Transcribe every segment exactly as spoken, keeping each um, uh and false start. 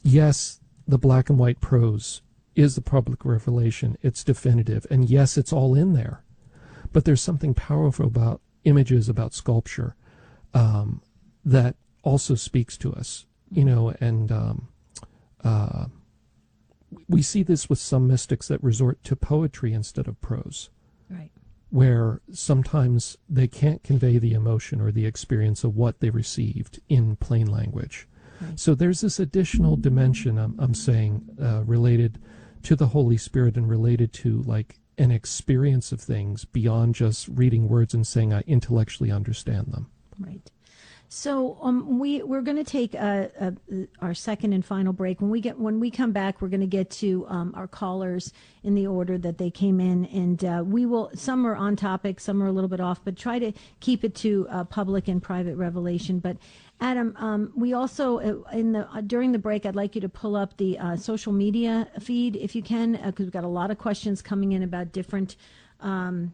yes, the black and white prose is the public revelation. It's definitive. And yes, it's all in there. But there's something powerful about images, about sculpture, um, that also speaks to us, you know, and um, uh, we see this with some mystics that resort to poetry instead of prose. Right. Where sometimes they can't convey the emotion or the experience of what they received in plain language. Right. So there's this additional dimension, I'm, I'm saying, uh, related to the Holy Spirit and related to, like, an experience of things beyond just reading words and saying I intellectually understand them. Right. So um, we we're going to take uh, uh, our second and final break. When we get when we come back, we're going to get to um, our callers in the order that they came in, and uh, we will. Some are on topic, some are a little bit off, but try to keep it to uh, public and private revelation. But Adam, um, we also uh, in the uh, during the break, I'd like you to pull up the uh, social media feed if you can, because uh, we've got a lot of questions coming in about different. Um,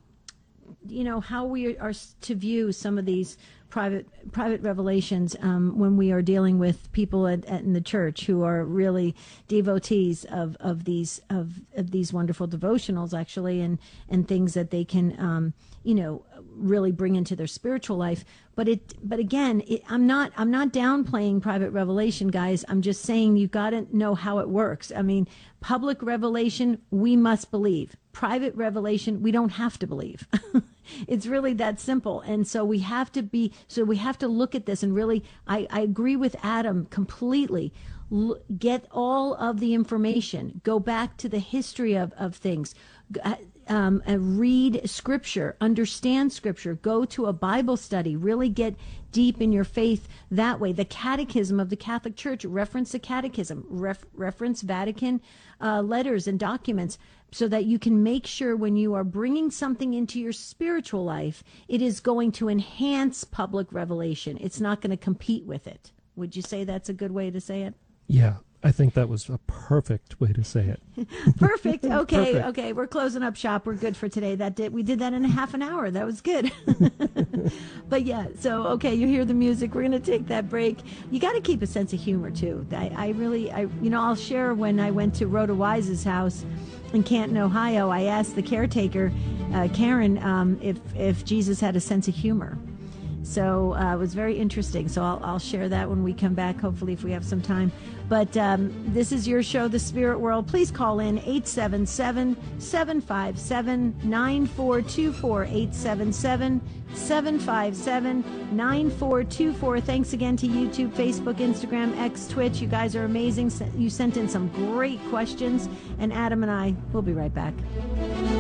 you know, how we are to view some of these private private revelations um, when we are dealing with people at, at, in the church who are really devotees of, of these of, of these wonderful devotionals, actually, and and things that they can um, you know really bring into their spiritual life. But it but again, it, I'm not I'm not downplaying private revelation, guys. I'm just saying you got to know how it works. I mean, public revelation, we must believe. Private revelation, we don't have to believe. It's really that simple. And so we have to be, so we have to look at this and really, I, I agree with Adam completely. L- get all of the information, go back to the history of, of things, um, uh, read scripture, understand scripture, go to a Bible study, really get deep in your faith that way. The Catechism of the Catholic Church, reference the Catechism, ref- reference Vatican uh, letters and documents, so that you can make sure when you are bringing something into your spiritual life, it is going to enhance public revelation. It's not going to compete with it. Would you say that's a good way to say it? Yeah, I think that was a perfect way to say it. Perfect. Okay, Perfect. okay. We're closing up shop. We're good for today. That did we did that in a half an hour. That was good. But yeah, so okay, you hear the music. We're gonna take that break. You got to keep a sense of humor too. I, I really, I you know, I'll share when I went to Rhoda Wise's house in Canton, Ohio. I asked the caretaker, uh, Karen, um, if if Jesus had a sense of humor. So uh, it was very interesting. So I'll, I'll share that when we come back, hopefully, if we have some time. But um, this is your show, The Spirit World. Please call in eight seven seven, seven five seven, nine four two four, eight seven seven, seven five seven, nine four two four. Thanks again to YouTube, Facebook, Instagram, X, Twitch. You guys are amazing. You sent in some great questions. And Adam and I will be right back.